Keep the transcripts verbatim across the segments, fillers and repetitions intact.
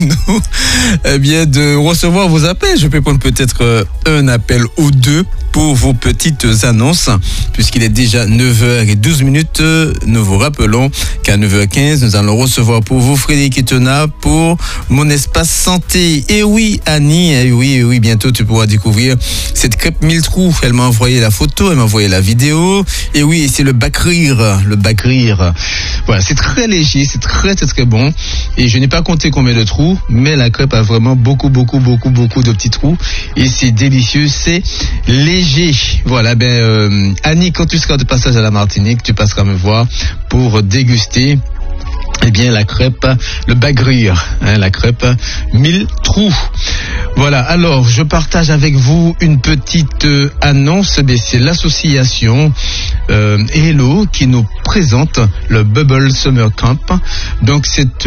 nous, eh bien, de recevoir vos appels. Je peux prendre peut-être euh, un appel ou deux pour vos petites annonces, puisqu'il est déjà neuf heures douze minutes. Nous vous rappelons qu'à neuf heures quinze, nous allons recevoir pour vous Frédéric Etena pour Mon Espace Santé. Et oui, Annie, et oui, et oui, bientôt tu pourras découvrir cette crêpe mille trous. Elle m'a envoyé la photo, elle m'a envoyé la vidéo. Et oui, c'est le Bakrir, le Bakrir. Voilà, c'est très léger, c'est très, très, très bon. Et je n'ai pas compté combien de trous, mais la crêpe a vraiment beaucoup, beaucoup, beaucoup, beaucoup de petits trous. Et c'est délicieux, c'est léger. Voilà, ben euh, Annie, quand tu seras de passage à la Martinique, tu passeras me voir pour déguster eh bien la crêpe, le Bagrir, hein, la crêpe mille trous. Voilà, alors je partage avec vous une petite euh, annonce. Eh c'est l'association euh, Hello qui nous présente le Bubble Summer Camp. Donc c'est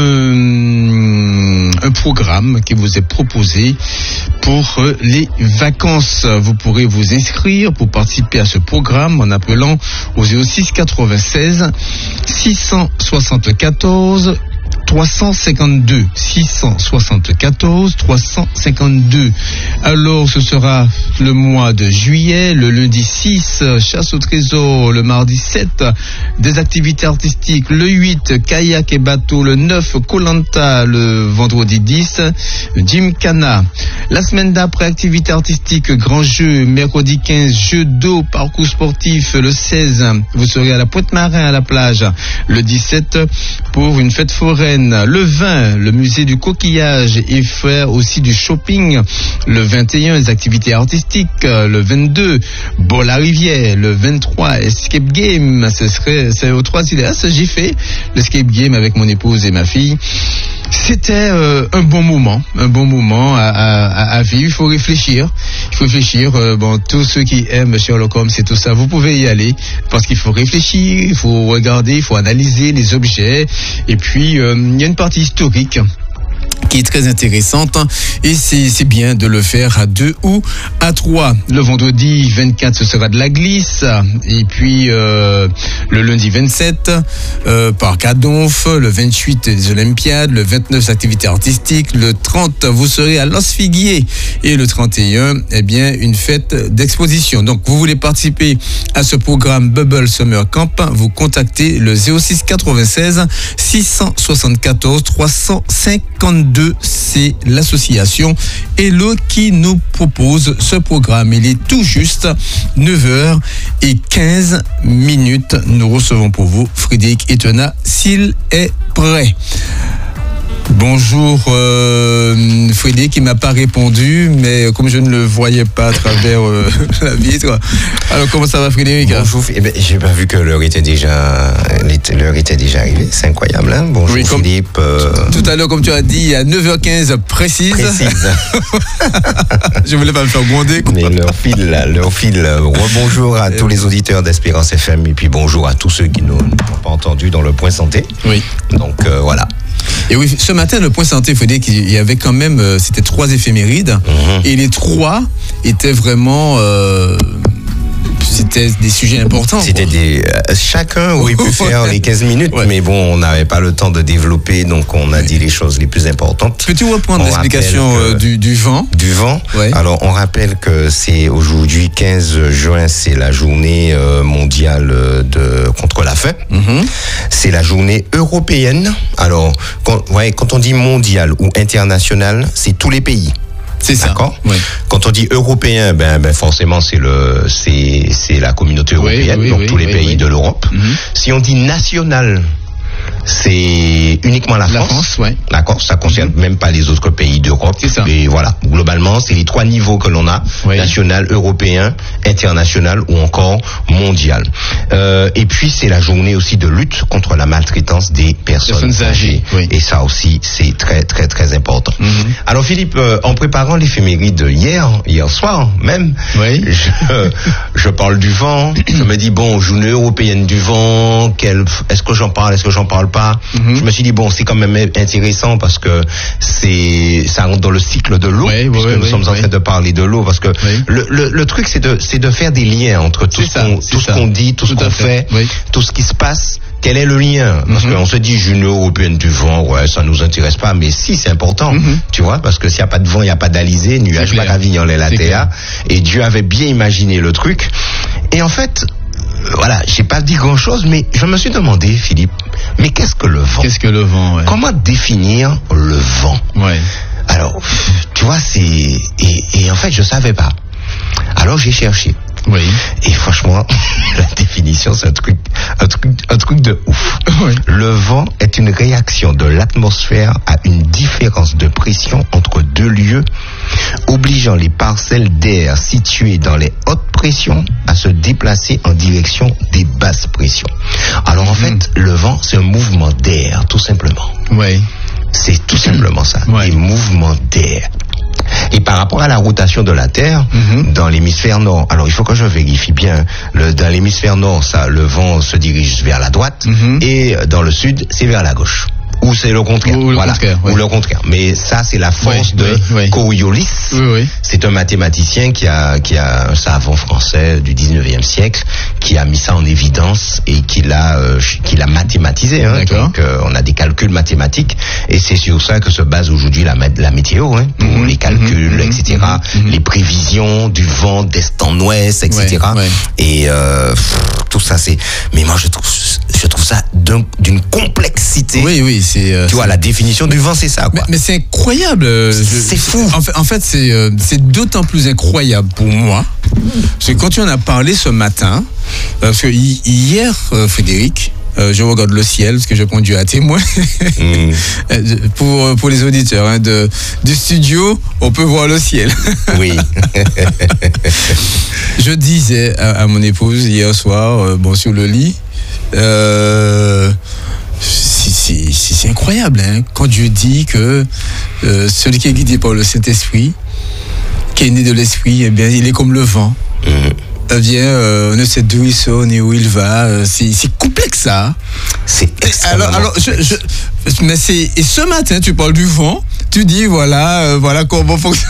un, un programme qui vous est proposé pour euh, les vacances. Vous pourrez vous inscrire pour participer à ce programme en appelant au zéro six quatre-vingt-seize six cent soixante-quatorze trois cent cinquante-deux six cent soixante-quatorze trois cent cinquante-deux. Alors ce sera le mois de juillet, le lundi six, chasse au trésor, le mardi sept, des activités artistiques, le huit, kayak et bateau, le neuf, Koh-Lanta, le vendredi dix, Gymkhana. La semaine d'après, activités artistiques, grand jeu, mercredi quinze, jeu d'eau, parcours sportif, le seize, vous serez à la Pointe-Marin à la plage, le dix-sept pour une fête foraine. Le vingt, le musée du coquillage et faire aussi du shopping. Le vingt et un, les activités artistiques. Le vingt-deux, Bois-la-Rivière. Le vingt-trois, escape game. Ce serait, c'est aux trois îles. Ah, ça, j'ai fait l'escape game avec mon épouse et ma fille. C'était euh, un bon moment, un bon moment à, à, à vivre. Il faut réfléchir, il faut réfléchir. Euh, bon, tous ceux qui aiment Sherlock Holmes, c'est tout ça. Vous pouvez y aller parce qu'il faut réfléchir, il faut regarder, il faut analyser les objets. Et puis euh, il y a une partie historique qui est très intéressante et c'est, c'est bien de le faire à deux ou à trois. Le vendredi vingt-quatre, ce sera de la glisse et puis euh, le lundi vingt-sept, euh, parc à Donf, le vingt-huit, des Olympiades, le vingt-neuf, activités artistiques, le trente, vous serez à Los Figuier et le trente et un, eh bien, une fête d'exposition. Donc, vous voulez participer à ce programme Bubble Summer Camp, vous contactez le zéro six quatre-vingt-seize six cent soixante-quatorze trois cent cinquante-deux. C'est l'association Hello qui nous propose ce programme. Il est tout juste neuf heures quinze minutes. Nous recevons pour vous Frédéric Etena s'il est prêt. Bonjour euh, Frédéric, il ne m'a pas répondu, mais comme je ne le voyais pas à travers euh, la vitre. Alors comment ça va Frédéric? Bonjour, eh ben, j'ai pas vu que l'heure était déjà l'heure était déjà arrivée, c'est incroyable. Hein? Bonjour oui, Philippe. Euh... Tout à l'heure, comme tu as dit, à neuf heures quinze précise. Précise. Je voulais pas me faire gronder. Mais leur file, là, leur file. Rebonjour à tous les auditeurs d'Espérance F M et puis bonjour à tous ceux qui n'ont pas entendu dans le Point Santé. Oui. Donc euh, voilà. Et oui, ce matin, le Point Santé, il faut dire qu'il y avait quand même, euh, c'était trois éphémérides, mmh. et les trois étaient vraiment, euh, c'était des sujets importants. C'était quoi. des, euh, chacun aurait pu faire les quinze minutes, ouais. mais bon, on n'avait pas le temps de développer, donc on a ouais. dit les choses les plus importantes. Peux-tu reprendre on l'explication que, du, du vent? Du vent. Ouais. Alors, on rappelle que c'est aujourd'hui quinze juin, c'est la journée euh, mondiale de contre la faim. Mmh. C'est la journée européenne. Alors, quand, ouais, quand on dit mondial ou international, c'est tous les pays. C'est ça. D'accord. Oui. Quand on dit européen, ben, ben forcément c'est le, c'est, c'est la communauté européenne, oui, oui, donc oui, tous les oui, pays oui. de l'Europe. Mm-hmm. Si on dit national, c'est uniquement la, la France. France ouais. D'accord, ça concerne mmh. même pas les autres pays d'Europe. C'est ça. Mais voilà, globalement, c'est les trois niveaux que l'on a, oui. national, européen, international ou encore mondial. Euh, et puis c'est la journée aussi de lutte contre la maltraitance des personnes, personnes âgées. Oui. Et ça aussi, c'est très très très important. Mmh. Alors Philippe, euh, en préparant l'éphéméride hier, hier soir même, oui. je, je parle du vent. Je me dis bon, journée européenne du vent. Quel, est-ce que j'en parle, est-ce que j'en parle pas? Mm-hmm. Je me suis dit bon, c'est quand même intéressant parce que c'est ça rentre dans le cycle de l'eau, oui, puisque oui, nous oui, sommes oui. en train de parler de l'eau, parce que oui. le, le le truc c'est de c'est de faire des liens entre tout c'est ce qu'on ça, tout ce qu'on dit, tout, tout ce qu'on fait, fait. Oui. tout ce qui se passe quel est le lien? Parce mm-hmm. qu'on se dit, Union européenne du vent, ouais, ça nous intéresse pas, mais si, c'est important, mm-hmm. tu vois, parce que s'il n'y a pas de vent, il n'y a pas d'alizé, nuage, pas qu'avignon, les latéa, et Dieu avait bien imaginé le truc. Et en fait, voilà, j'ai pas dit grand chose, mais je me suis demandé, Philippe, mais qu'est-ce que le vent? Qu'est-ce que le vent, ouais. Comment définir le vent? Ouais. Alors, tu vois, c'est, et, et en fait, je savais pas. Alors, j'ai cherché. Oui. Et franchement, la définition, c'est un truc, un truc, un truc de ouf. Oui. Le vent est une réaction de l'atmosphère à une différence de pression entre deux lieux, obligeant les parcelles d'air situées dans les hautes pressions à se déplacer en direction des basses pressions. Alors en mmh. fait, le vent, c'est un mouvement d'air, tout simplement. Oui. C'est tout simplement ça, ouais. des mouvements d'air. Et par rapport à la rotation de la Terre, mm-hmm. dans l'hémisphère nord, alors il faut que je vérifie bien, le, dans l'hémisphère nord, ça, le vent se dirige vers la droite, mm-hmm. et dans le sud, c'est vers la gauche. Ou c'est le contraire, ou le voilà, contraire, ouais. ou le contraire. Mais ça, c'est la force oui, de oui, oui. Coriolis. Oui, oui. C'est un mathématicien qui a, qui a un savant français du dix-neuvième siècle, qui a mis ça en évidence et qui l'a, euh, qui l'a mathématisé. Hein. Donc, euh, on a des calculs mathématiques et c'est sur ça que se base aujourd'hui la, la météo, hein, pour mm-hmm, les calculs, mm-hmm, et cetera. Mm-hmm. Les prévisions du vent d'est en ouest, et cetera. Ouais, ouais. Et euh, pff, tout ça, c'est. Mais moi, je trouve, je trouve ça d'un, d'une complexité. Oui, oui. C'est, euh, tu vois, c'est... la définition du vent, c'est ça, quoi. Mais, mais c'est incroyable. C'est, je, c'est fou. En fait, en fait c'est, euh, c'est d'autant plus incroyable pour moi, parce que quand tu en as parlé ce matin, euh, parce que hi- hier, euh, Frédéric, euh, je regarde le ciel, parce que je prends Dieu à témoin. Mm. pour, pour les auditeurs hein, de, du studio, on peut voir le ciel. Oui. Je disais à, à mon épouse hier soir, euh, bon, sur le lit, euh, C'est, c'est, c'est incroyable, hein, quand Dieu dit que euh, celui qui est guidé par le Saint-Esprit, qui est né de l'Esprit, eh bien, il est comme le vent. Mmh. Eh bien, euh, on ne sait d'où il sort ni où il va. Euh, c'est, c'est complexe, ça. C'est extrêmement alors, alors, je, je, mais c'est, et ce matin, tu parles du vent. Tu dis, voilà, euh, voilà comment fonctionne.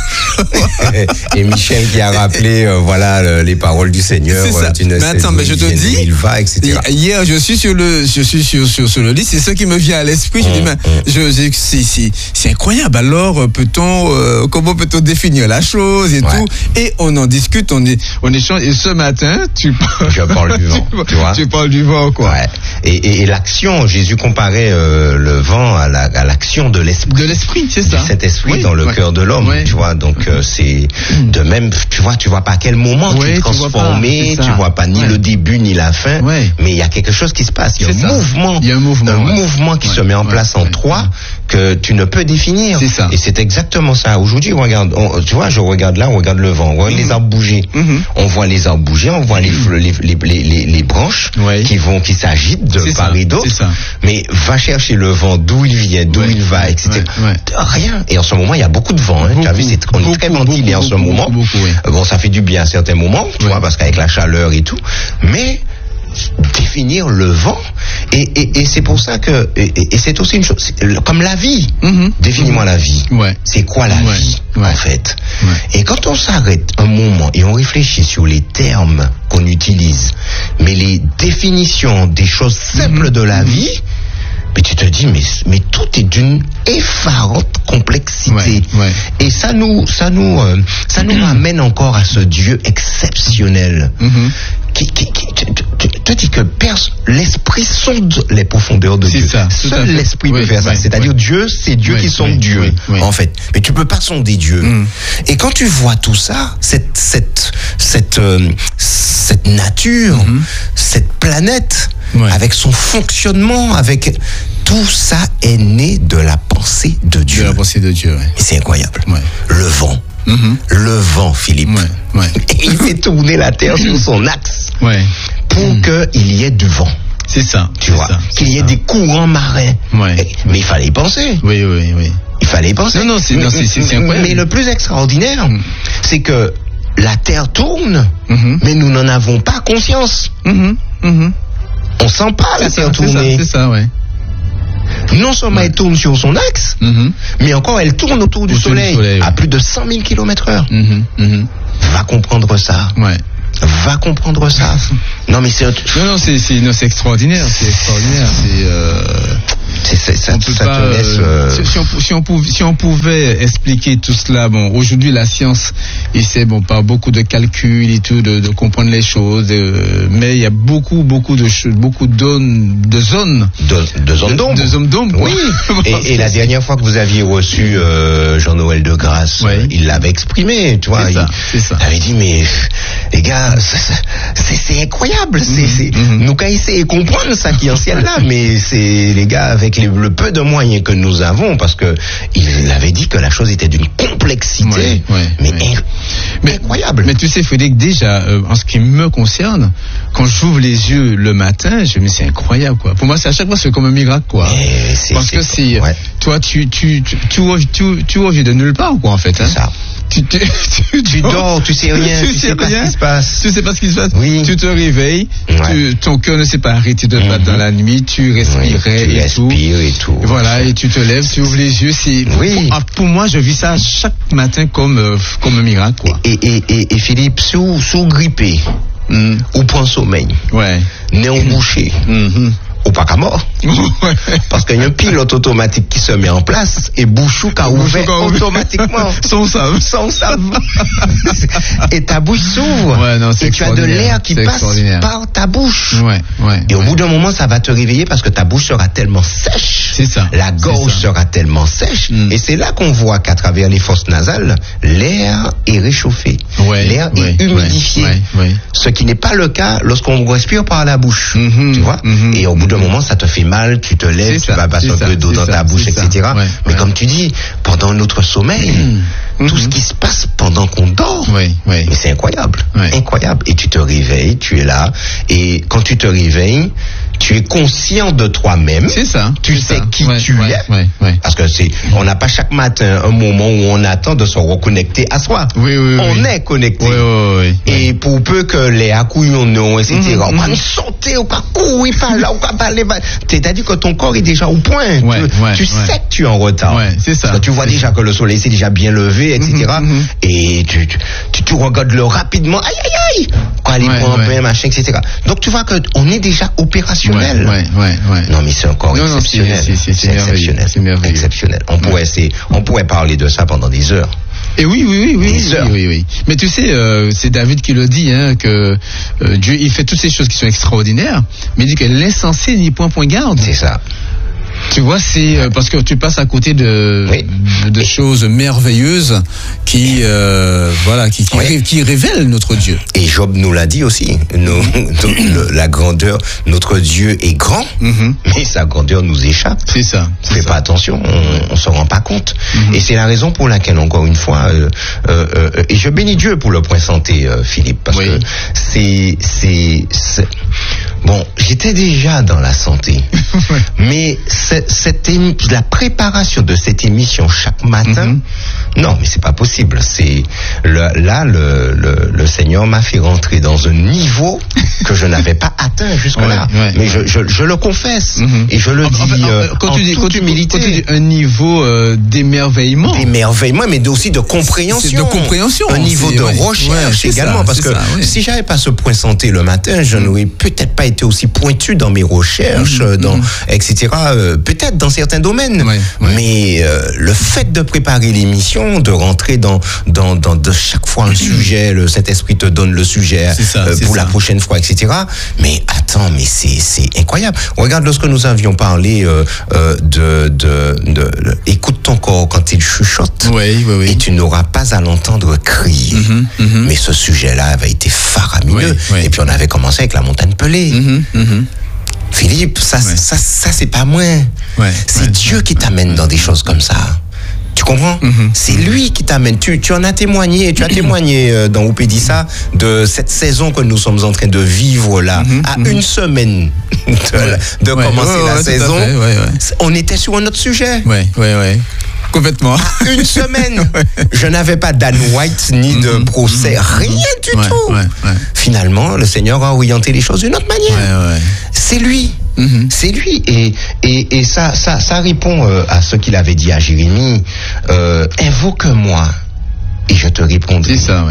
Et Michel qui a rappelé, euh, voilà, euh, les paroles du Seigneur. C'est ça. Euh, tu ne mais attends, mais je te dis, il va, et cetera. Hier, je suis sur le, je suis sur, sur, sur le lit, c'est ce qui me vient à l'esprit. Je mmh, dis, mais, mmh. je, je, c'est, c'est, c'est incroyable. Alors, peut-on, euh, comment peut-on définir la chose et ouais. tout? Et on en discute, on, est, on échange. Et ce matin, tu parles, je parle du vent. Tu vois? Tu parles du vent, quoi. Ouais. Et, et, et l'action, Jésus comparait euh, le vent à, la, à l'action de l'esprit. De l'esprit, c'est ça. Du Saint-Esprit oui, dans le ouais. cœur de l'homme, ouais. tu vois. Donc euh, c'est de même, tu vois, tu vois pas à quel moment ouais, tu es transformé, tu vois pas, tu vois pas ni ouais. le début ni la fin, ouais. mais il y a quelque chose qui se passe. Il y a un ça. mouvement, il y a un mouvement, un ouais. mouvement qui ouais. se met en place ouais. en toi que tu ne peux définir. C'est ça. Et c'est exactement ça. Aujourd'hui, regarde, on, tu vois, je regarde là, on regarde le vent, on voit mm-hmm. les arbres bouger, mm-hmm. on voit les arbres bouger, on voit mm-hmm. les, les, les, les, les branches ouais. qui vont, qui s'agitent de c'est part ça. Et d'autre. Mais va chercher le vent, d'où il vient, d'où ouais. il va, et cetera. Ouais. Ouais. Rien. Et en ce moment, il y a beaucoup de vent. Hein. Tu as vu, c'est, on est beaucoup, très ventilé en ce beaucoup, moment. Beaucoup, oui. Bon, ça fait du bien à certains moments, tu ouais. vois, parce qu'avec la chaleur et tout. Mais définir le vent, et, et, et c'est pour ça que, et, et c'est aussi une chose, c'est, comme la vie. Mm-hmm. Définis-moi mm-hmm. la vie. Ouais. C'est quoi la ouais. vie, ouais. en fait? Ouais. Et quand on s'arrête un moment et on réfléchit sur les termes qu'on utilise, mais les définitions des choses simples mm-hmm. de la vie, mais tu te dis, mais, mais tout est d'une effarante complexité. Ouais, ouais. Et ça nous, ça nous, euh, ça nous ramène encore à ce Dieu exceptionnel. Mm-hmm. Qui, qui, qui te, te, te dit que pers- l'esprit sonde les profondeurs de c'est Dieu. Ça, Seul l'esprit oui, peut faire oui, ça. C'est-à-dire oui. Dieu, c'est Dieu oui, qui sonde oui, Dieu, oui, oui. en fait. Mais tu peux pas sonder Dieu. Mm. Et quand tu vois tout ça, cette, cette, cette, euh, cette nature, mm-hmm. cette planète, ouais. avec son fonctionnement, avec tout ça est né de la pensée de Dieu. De la pensée de Dieu, ouais. Et c'est incroyable. Ouais. Le vent. Mm-hmm. Le vent, Philippe. Ouais, ouais. Et il fait tourner la terre sur son axe ouais. pour mm. qu'il y ait du vent. C'est ça. Tu c'est vois, ça, qu'il y ait ça. des courants marins. Ouais. Et, mais il fallait y penser. Oui, oui, oui. Il fallait y penser. Non, non, c'est, mais, non, c'est, c'est, c'est incroyable. Mais le plus extraordinaire, mm. c'est que la terre tourne, mm-hmm. mais nous n'en avons pas conscience. Mm-hmm. Mm-hmm. On sent pas c'est la terre ça, tourner. C'est ça, c'est ça, ouais. Non seulement ouais. elle tourne sur son axe, mm-hmm. mais encore elle tourne autour du, autour soleil, du soleil ouais. à plus de cent mille kilomètres heure. Mm-hmm. Mm-hmm. Va comprendre ça. Ouais. va comprendre ça. Non, mais c'est un... Non, non, c'est, c'est, non, c'est extraordinaire, c'est extraordinaire, c'est, euh... C'est, c'est, ça, on peut ça pas, te laisse, euh... si, si, on, si, on pouvait, si on pouvait expliquer tout cela, bon, aujourd'hui la science essaie, bon, par beaucoup de calculs et tout, de, de comprendre les choses, de, mais il y a beaucoup, beaucoup de beaucoup de zones, de zones, de, de zones d'ombre, de, de zones d'ombre. Oui. et, et la dernière fois que vous aviez reçu euh, Jean-Noël de Grasse, oui. il l'avait exprimé, tu vois, c'est il, ça, c'est ça. il avait dit mais les gars, c'est, c'est incroyable, mmh, c'est, c'est, mmh. nous qu'à essayer de comprendre ça qui est en ciel là, mais c'est les gars avec les, le peu de moyens que nous avons, parce que il avait dit que la chose était d'une complexité, oui, oui, mais, oui. Inc- mais incroyable. Mais tu sais, Frédéric, déjà, euh, en ce qui me concerne, quand j'ouvre les yeux le matin, je me dis c'est incroyable, quoi. Pour moi, c'est à chaque fois c'est comme un miracle, quoi. C'est, parce c'est, que c'est, ouais. toi, tu, tu, tu, tu, tu, tu reviens de nulle part, quoi, en fait. Hein. C'est ça. Tu, tu, tu, tu dors, tu sais rien, tu, tu sais, sais pas rien, ce qui se passe. Tu sais pas ce qui se passe. Oui. Tu te réveilles, ouais. tu, ton cœur ne s'est pas arrêté de battre mm-hmm. dans la nuit, tu respirais oui, tu et tout. et tout. Voilà, et tu te lèves, tu ouvres les yeux. C'est, oui. pour, pour moi, je vis ça chaque matin comme, euh, comme un miracle, quoi. Et, et, et, et Philippe, sous, sous grippé, mm. ou point sommeil, ouais. néon bouché. Mm-hmm. Ou pas qu'à mort. Parce qu'il y a un pilote automatique qui se met en place et Bouchou qu'a ouvert automatiquement. Sans save. Sans save. Et ta bouche s'ouvre. Ouais, non, c'est et tu as de l'air qui passe par ta bouche. Ouais, ouais, et au ouais. bout d'un moment, ça va te réveiller parce que ta bouche sera tellement sèche. C'est ça. La gorge sera tellement sèche. Mm. Et c'est là qu'on voit qu'à travers les fosses nasales, l'air est réchauffé. Ouais, l'air ouais, est humidifié. Ouais, ouais. Ce qui n'est pas le cas lorsqu'on respire par la bouche. Mm-hmm, tu vois? Mm-hmm. Et au bout d'un moment, ça te fait mal, tu te lèves, c'est tu ça, vas passer un ça, peu d'eau dans ça, ta bouche, et cetera. Ouais, mais ouais. comme tu dis, pendant notre sommeil, mmh. tout ce qui se passe pendant qu'on dort, oui, oui. mais c'est incroyable, oui. incroyable. Et tu te réveilles, tu es là, et quand tu te réveilles, tu es conscient de toi-même. C'est ça. Tu c'est sais ça. qui ouais, tu ouais, es. Ouais, ouais. Parce que c'est, on n'a pas chaque matin un moment où on attend de se reconnecter à soi. Oui, oui, on oui. est connecté. Oui, oui, oui, et oui. pour peu que les accouillons non, et cetera. Mm-hmm, on va mm-hmm. sauter, on va courir par là, on va parler. C'est-à-dire que ton corps est déjà au point. Ouais, tu ouais, tu ouais. sais que tu es en retard. Ouais, c'est ça. Parce que tu vois déjà ça. Que le soleil s'est déjà bien levé, et cetera. Mm-hmm, et tu, tu, tu, tu regardes le rapidement. Aïe, aïe, aïe. Aller ouais, prendre ouais. un pain, machin, et cetera. Donc tu vois qu'on est déjà opérationnel. Ouais, ouais, ouais, ouais. Non, mais c'est encore non, exceptionnel. Non, c'est, c'est, c'est, c'est exceptionnel. C'est merveilleux. Exceptionnel. On, ouais. pourrait, c'est, on pourrait parler de ça pendant des heures. Et oui, oui, oui, oui, oui, oui, oui. Mais tu sais, euh, c'est David qui le dit, hein, que euh, Dieu, il fait toutes ces choses qui sont extraordinaires, mais il dit que l'insensé n'y point point garde. C'est ça. Tu vois, c'est euh, parce que tu passes à côté de, oui. de, de choses merveilleuses qui, euh, voilà, qui, qui, oui. ré, qui révèlent notre Dieu. Et Job nous l'a dit aussi. Nous, le, la grandeur, notre Dieu est grand, mm-hmm. mais sa grandeur nous échappe. C'est ça. On fait pas attention, on, on s'en rend pas compte. Mm-hmm. Et c'est la raison pour laquelle, encore une fois, euh, euh, euh, et je bénis Dieu pour le point santé, euh, Philippe, parce oui. que c'est, c'est, c'est, bon, j'étais déjà dans la santé, mais c'est, cette émi- la préparation de cette émission chaque matin, mm-hmm. non, mais c'est pas possible. C'est le, là, le, le, le Seigneur m'a fait rentrer dans un niveau que je n'avais pas atteint jusque-là. Ouais, ouais, mais ouais. Je, je, je le confesse mm-hmm. et je le dis en fait, euh, quand en tu dis, toute quand humilité. Quand tu dis un niveau euh, d'émerveillement, d'émerveillement, mais aussi de compréhension, c'est de compréhension, un niveau de ouais, recherche ouais, également, ça, parce que ça, ouais. si j'avais pas ce point santé le matin, je mm-hmm. n'aurais peut-être pas été aussi pointu dans mes recherches, mm-hmm. dans et cetera. Euh, peut-être dans certains domaines, ouais, ouais. mais euh, le fait de préparer l'émission, de rentrer dans dans dans de chaque fois un sujet, le Saint-Esprit te donne le sujet ça, euh, pour ça. la prochaine fois, et cetera. Mais attends, mais c'est c'est incroyable. Regarde lorsque nous avions parlé euh, euh, de, de de de écoute ton corps quand il chuchote, oui, oui, oui. et tu n'auras pas à l'entendre crier. Mm-hmm, mm-hmm. Mais ce sujet-là avait été faramineux. Oui, oui. Et puis on avait commencé avec la montagne pelée. Mm-hmm, mm-hmm. Philippe, ça, ouais. ça, ça, c'est pas moi. Ouais, c'est ouais, Dieu ouais, qui t'amène ouais, dans des choses comme ça. Tu comprends? Mm-hmm. C'est lui qui t'amène. Tu, tu en as témoigné, tu as témoigné euh, dans Oupédissa de cette saison que nous sommes en train de vivre là, mm-hmm. à mm-hmm. une semaine de, ouais. de ouais, commencer ouais, la ouais, saison. Ouais, ouais. On était sur un autre sujet. Ouais, ouais, ouais. Complètement. À une semaine. ouais. Je n'avais pas d'Anne White ni de mm-hmm. procès, mm-hmm. rien du ouais, tout. Ouais, ouais. Finalement, le Seigneur a orienté les choses d'une autre manière. Ouais, ouais. C'est lui. Mm-hmm. C'est lui. Et, et, et ça, ça, ça répond euh, à ce qu'il avait dit à Jérémie. Euh, invoque-moi et je te répondrai. C'est ça, ouais.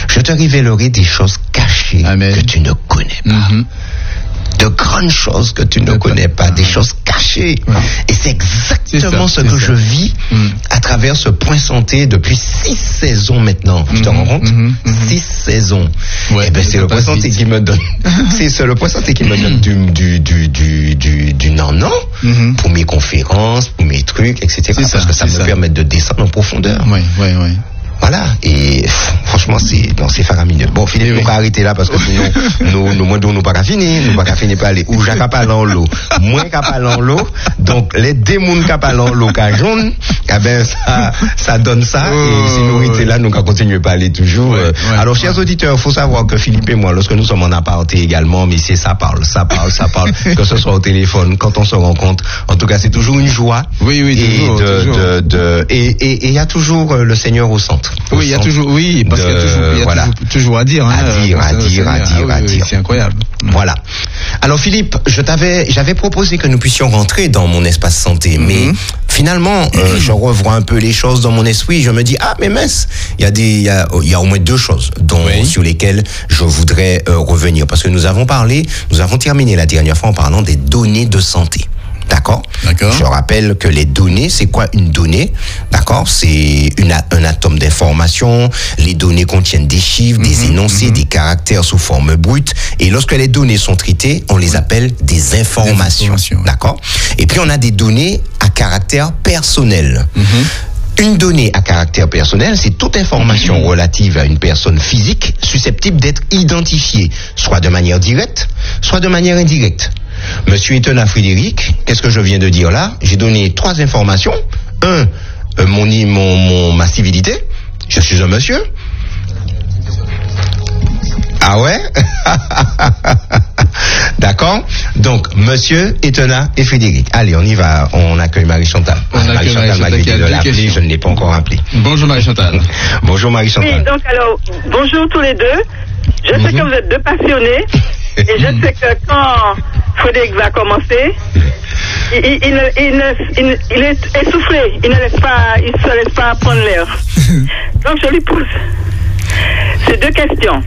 Je te révélerai des choses cachées Amen. Que tu ne connais pas. Mm-hmm. De grandes choses que tu ne connais pas, des choses cachées. Ouais. Et c'est exactement c'est ça, ce que ça. Je vis mm. à travers ce point santé depuis six saisons maintenant. Mm-hmm. Tu te rends compte? Mm-hmm. Six saisons. Ouais, et ben c'est le point santé qui me donne. c'est, c'est le point santé qui me donne du du du du du, du non non mm-hmm. pour mes conférences, pour mes trucs, et cetera. C'est parce ça, que ça me ça. permet de descendre en profondeur. Oui, oui, oui. Voilà, et franchement, c'est, non, c'est faramineux. Bon, Philippe, oui, on va arrêter là parce que sinon, nous, nous, nous, nous, pas qu'à finir, nous, pas qu'à finir par aller, ou Jacques pas dans l'eau, moins qu'à pas dans l'eau, donc, les démons qu'à pas dans l'eau, qu'à jaune, eh ben, ça, ça donne ça, oh, et si nous, arrêtons là, nous, qu'à continuer à parler toujours. Ouais, ouais, alors, chers ouais. auditeurs, faut savoir que Philippe et moi, lorsque nous sommes en aparté également, mais c'est ça parle, ça parle, ça parle, que ce soit au téléphone, quand on se rencontre, en tout cas, c'est toujours une joie. Oui, oui, et toujours, de, toujours. de, de, et, et, il y a toujours le Seigneur au centre. Oui, il y a toujours, oui, parce qu'il y a toujours, il y a voilà. toujours, toujours à dire, hein, à dire, à dire, à dire, ah, à oui, dire. Oui, c'est incroyable. Voilà. Alors Philippe, je t'avais, j'avais proposé que nous puissions rentrer dans mon espace santé, mm-hmm. mais finalement, euh, je revois un peu les choses dans mon esprit. Je me dis ah mais mince, il y a des, il y a, il y a au moins deux choses dont oui. sur lesquelles je voudrais euh, revenir parce que nous avons parlé, nous avons terminé la dernière fois en parlant des données de santé. D'accord. D'accord. Je rappelle que les données, c'est quoi une donnée? D'accord. C'est une, un atome d'information. Les données contiennent des chiffres, mm-hmm, des énoncés, mm-hmm. des caractères sous forme brute. Et lorsque les données sont traitées, on les appelle des informations. Des informations. D'accord. Et puis on a des données à caractère personnel. Mm-hmm. Une donnée à caractère personnel, c'est toute information relative à une personne physique susceptible d'être identifiée, soit de manière directe, soit de manière indirecte. Monsieur Etena Frédéric, qu'est-ce que je viens de dire là? J'ai donné trois informations. Un, euh, mon, mon, mon, ma civilité. Je suis un monsieur. Ah ouais? D'accord. Donc, monsieur Etena et Frédéric. Allez, on y va. On accueille Marie-Chantal. On Marie-Chantal, accueille Marie-Chantal m'a dit de l'appeler. Je ne l'ai pas encore appelé. Bonjour Marie-Chantal. Bonjour Marie-Chantal. Oui, donc alors, bonjour tous les deux. Je mm-hmm. sais que vous êtes deux passionnés. Et je sais que quand Frédéric va commencer, il, il, il, il, il, il est essoufflé, il ne laisse pas, il se laisse pas prendre l'air. Donc je lui pose ces deux questions.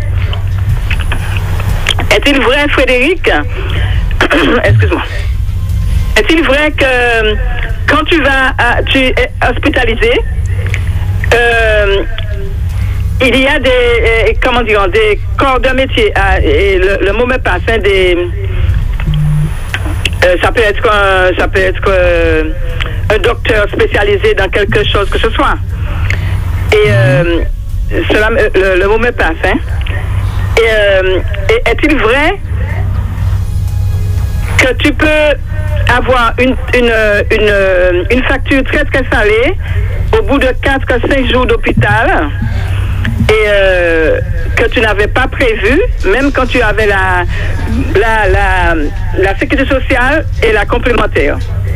Est-il vrai, Frédéric, excuse-moi, est-il vrai que quand tu vas, à, tu es hospitalisé, euh, il y a des, euh, comment dire, des corps de métier, euh, et le, le mot me passe, hein, des, euh, ça peut être, euh, ça peut être euh, un docteur spécialisé dans quelque chose que ce soit. Et euh, cela, le, le mot me passe, hein. Et, euh, et est-il vrai que tu peux avoir une, une, une, une facture très très salée au bout de quatre à cinq jours d'hôpital et euh, que tu n'avais pas prévu, même quand tu avais la, la, la, la sécurité sociale et la complémentaire?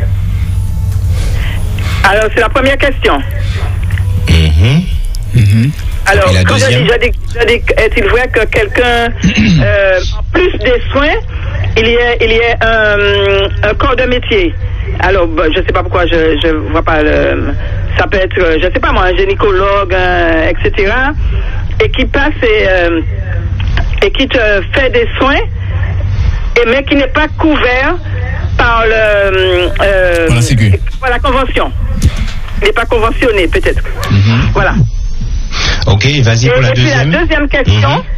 Alors, c'est la première question. Mm-hmm. Mm-hmm. Alors, quand je dis, je dis, je dis, est-il vrai que quelqu'un, euh, en plus des soins, il y a, il y a un, un corps de métier? Alors, ben, je ne sais pas pourquoi je je vois pas le... Ça peut être, je ne sais pas moi, un gynécologue, euh, et cetera. Et qui passe et, euh, et qui te fait des soins, et mais qui n'est pas couvert par le... Euh, par la sécu. Par la convention. Il n'est pas conventionné, peut-être. Mm-hmm. Voilà. Ok, vas-y pour et, la et deuxième. Puis la deuxième question. Mm-hmm.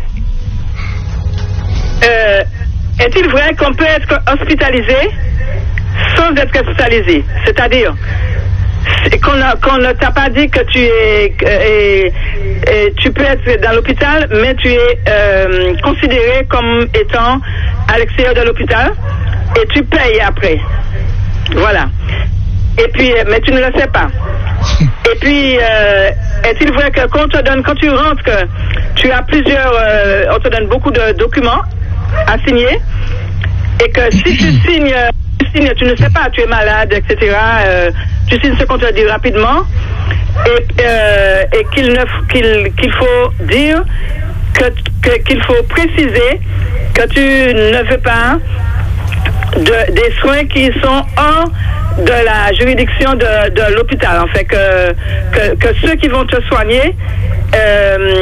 Euh, est-il vrai qu'on peut être hospitalisé sans être hospitalisé? C'est-à-dire qu'on, a, qu'on ne t'a pas dit que tu es, et, et tu peux être dans l'hôpital, mais tu es euh, considéré comme étant à l'extérieur de l'hôpital et tu payes après. Voilà. Et puis, mais tu ne le sais pas. Et puis, euh, est-il vrai que quand, on te donne, quand tu rentres, que tu as plusieurs, euh, on te donne beaucoup de documents à signer, et que si tu signes, tu signes, tu ne sais pas, tu es malade, et cetera, euh, tu signes ce qu'on te dit rapidement, et, euh, et qu'il, ne, qu'il, qu'il faut dire, que, que, qu'il faut préciser que tu ne veux pas de, des soins qui sont hors de la juridiction de, de l'hôpital, en fait, que, que, que ceux qui vont te soigner euh,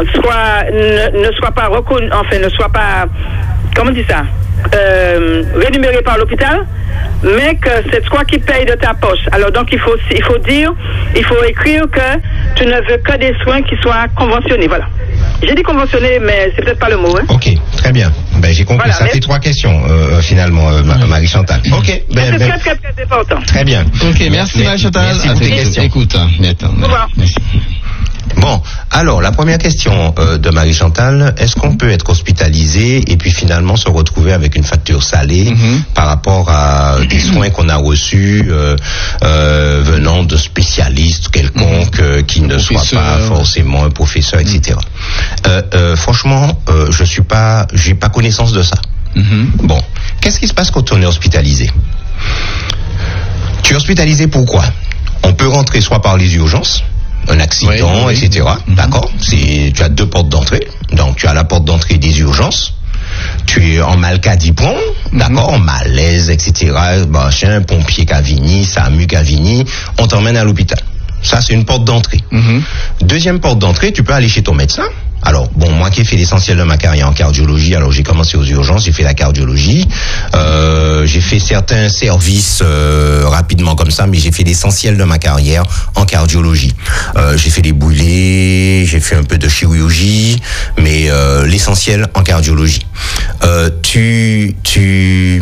soit ne, ne soit pas reconnu, enfin ne soit pas, comment on dit ça, euh, rémunéré par l'hôpital, mais que c'est toi qui payes de ta poche. Alors donc il faut il faut dire, il faut écrire que tu ne veux que des soins qui soient conventionnés. Voilà. J'ai dit conventionné, mais c'est peut-être pas le mot. Hein? Ok, très bien. Ben j'ai compris. Voilà, ça mais... fait trois questions euh, finalement, euh, oui. Marie-Chantal. Ok. Ben, c'est ben... très très très important. Très bien. Ok, merci Marie-Chantal. Merci pour tes questions. Écoute, attends. Au revoir. Merci. Bon, alors la première question euh, de Marie-Chantal, est-ce qu'on peut être hospitalisé et puis finalement se retrouver avec une facture salée mm-hmm. par rapport à des soins qu'on a reçus euh, euh, venant de spécialistes quelconques mm-hmm. euh, qui ne soient pas forcément un professeur, et cetera. Mm-hmm. Euh, euh, franchement, euh, je suis pas, j'ai pas connaissance de ça. Mm-hmm. Bon, qu'est-ce qui se passe quand on est hospitalisé? Tu es hospitalisé pourquoi? On peut rentrer soit par les urgences, un accident, oui, oui, et cetera. Oui. D'accord. C'est, tu as deux portes d'entrée. Donc, tu as la porte d'entrée des urgences. Tu es en Malcadipron, mm-hmm. d'accord, malaise, et cetera. Machin, pompier Cavigny, SAMU Cavigny. On t'emmène à l'hôpital. Ça, c'est une porte d'entrée. Mm-hmm. Deuxième porte d'entrée, tu peux aller chez ton médecin. Alors, bon, moi qui ai fait l'essentiel de ma carrière en cardiologie, alors j'ai commencé aux urgences, j'ai fait la cardiologie, euh, j'ai fait certains services euh, rapidement comme ça, mais j'ai fait l'essentiel de ma carrière en cardiologie. Euh, j'ai fait les brûlés, j'ai fait un peu de chirurgie, mais euh, l'essentiel en cardiologie. Euh, tu, tu,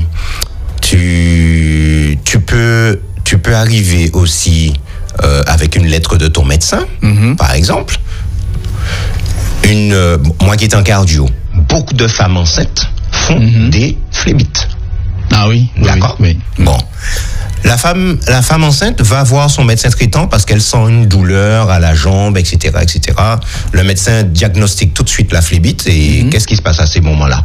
tu, tu peux, tu peux arriver aussi euh, avec une lettre de ton médecin, mm-hmm. par exemple. Une, euh, moi qui est en cardio, beaucoup de femmes enceintes font mm-hmm. des phlébites. Ah oui, d'accord. Oui, oui. Bon, la femme, la femme enceinte va voir son médecin traitant parce qu'elle sent une douleur à la jambe, et cetera, et cetera. Le médecin diagnostique tout de suite la phlébite et mm-hmm. qu'est-ce qui se passe à ces moments-là?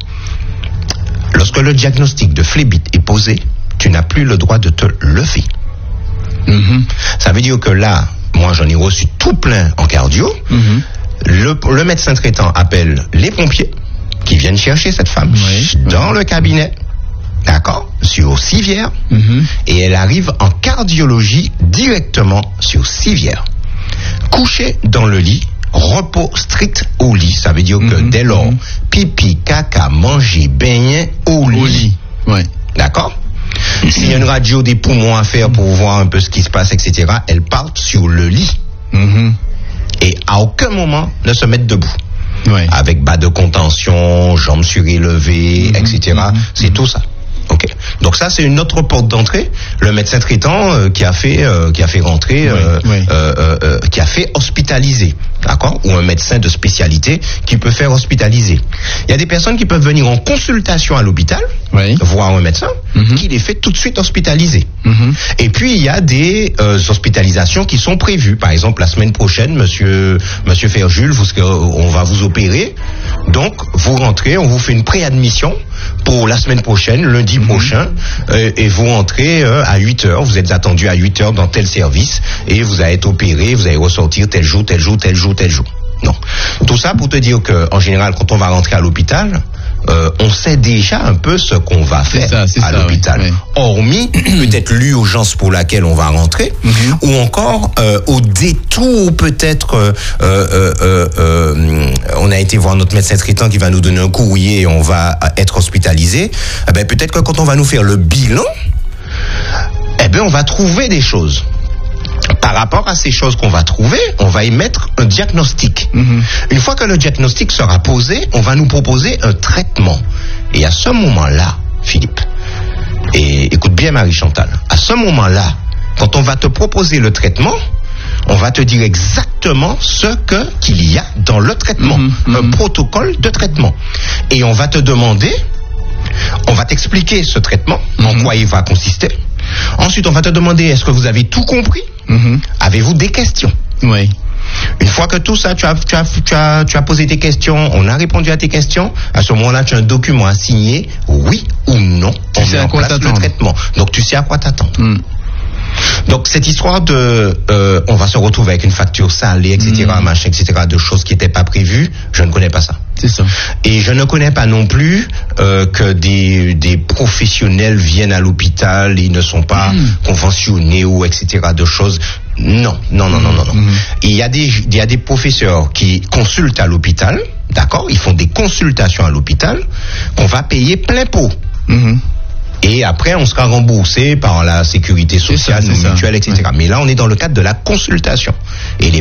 Lorsque le diagnostic de phlébite est posé, tu n'as plus le droit de te lever. Mm-hmm. Ça veut dire que là, moi j'en ai reçu tout plein en cardio. Mm-hmm. Le, le médecin traitant appelle les pompiers qui viennent chercher cette femme oui, dans oui. le cabinet, d'accord, sur Civière, mm-hmm. et elle arrive en cardiologie directement sur Civière. Couchée dans le lit, repos strict au lit, ça veut dire mm-hmm. que dès lors, mm-hmm. pipi, caca, manger, baigner au lit. Au lit. Ouais. D'accord? S'il y a une radio des poumons à faire pour voir un peu ce qui se passe, et cetera, elle part sur le lit. Mm-hmm. Et à aucun moment ne se mettre debout. Ouais. Avec bas de contention, jambes surélevées, mmh, et cetera. Mmh, c'est mmh. tout ça. Ok. Donc ça, c'est une autre porte d'entrée. Le médecin traitant euh, qui a fait, euh, qui a fait rentrer, euh, oui, oui. Euh, euh, qui a fait hospitaliser, d'accord, ou un médecin de spécialité qui peut faire hospitaliser. Il y a des personnes qui peuvent venir en consultation à l'hôpital, oui. voir un médecin, mm-hmm. qui les fait tout de suite hospitaliser. Mm-hmm. Et puis il y a des euh, hospitalisations qui sont prévues. Par exemple, la semaine prochaine, Monsieur Monsieur Ferjul, vous, on va vous opérer. Donc vous rentrez, on vous fait une préadmission pour la semaine prochaine, lundi mmh. prochain, euh, et vous rentrez euh, à huit heures, vous êtes attendu à huit heures dans tel service, et vous allez être opéré, vous allez ressortir tel jour, tel jour, tel jour, tel jour. Non. Tout ça pour te dire que, en général, quand on va rentrer à l'hôpital, euh, on sait déjà un peu ce qu'on va faire ça, c'est à ça, l'hôpital. Oui, oui. Hormis peut-être l'urgence pour laquelle on va rentrer, mm-hmm. ou encore euh, au détour peut-être, euh, euh, euh, euh, on a été voir notre médecin traitant qui va nous donner un courrier et on va être hospitalisé. Eh ben, peut-être que quand on va nous faire le bilan, eh ben, on va trouver des choses. Par rapport à ces choses qu'on va trouver, on va émettre un diagnostic. Mm-hmm. Une fois que le diagnostic sera posé, on va nous proposer un traitement. Et à ce moment-là, Philippe, et écoute bien Marie-Chantal, à ce moment-là, quand on va te proposer le traitement, on va te dire exactement ce que qu'il y a dans le traitement, mm-hmm. un protocole de traitement. Et on va te demander, on va t'expliquer ce traitement, mm-hmm. en quoi il va consister. Ensuite, on va te demander, est-ce que vous avez tout compris? Mm-hmm. Avez-vous des questions? Oui. Une fois que tout ça, tu as, tu as, tu as, tu as posé tes questions, on a répondu à tes questions, à ce moment-là, tu as un document à signer, oui ou non, tu on sais met à en quoi place t'attendre. le traitement. Donc, tu sais à quoi t'attendre. Mm. Donc, cette histoire de, euh, on va se retrouver avec une facture salée, et cetera, mm. machin, et cetera, de choses qui n'étaient pas prévues, je ne connais pas ça. C'est ça. Et je ne connais pas non plus euh, que des, des professionnels viennent à l'hôpital et ils ne sont pas mm. conventionnés ou et cetera de choses. Non, non, non, non, non, non. Mmh. Il y a des, il y a des professeurs qui consultent à l'hôpital, d'accord? Ils font des consultations à l'hôpital qu'on va payer plein pot. Mmh. Et après, on sera remboursé par la sécurité sociale, ça, mutuelle, et cetera. Ouais. Mais là, on est dans le cadre de la consultation. Et les